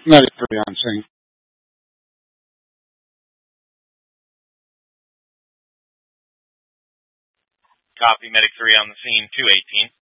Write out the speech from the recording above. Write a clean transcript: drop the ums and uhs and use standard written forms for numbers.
Medic 3 on scene. Copy, Medic 3 on the scene, 218.